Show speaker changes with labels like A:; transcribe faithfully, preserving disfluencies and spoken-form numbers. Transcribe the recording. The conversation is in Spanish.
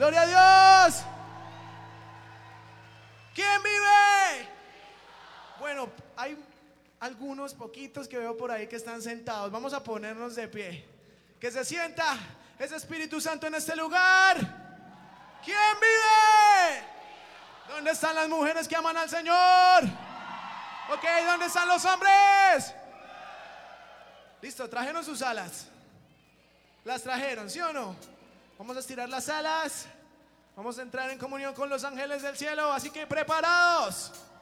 A: Gloria a Dios. ¿Quién vive? Bueno, hay algunos poquitos que veo por ahí que están sentados. Vamos a ponernos de pie. Que se sienta ese Espíritu Santo en este lugar. ¿Quién vive? ¿Dónde están las mujeres que aman al Señor? Ok, ¿dónde están los hombres? Listo, trajeron sus alas. Las trajeron, ¿sí o no? Vamos a estirar las alas. Vamos a entrar en comunión con los ángeles del cielo. Así que preparados.